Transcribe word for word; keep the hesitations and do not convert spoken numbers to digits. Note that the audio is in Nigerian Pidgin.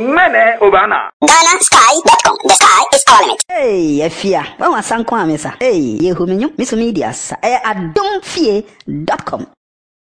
Mene Obana. Ghana Sky dot com. The sky is our limit. Hey, Efia. Wa wasan kwa mesa. Hey, Yehuminyu, Miss Medias. Eh, adonfie dot com.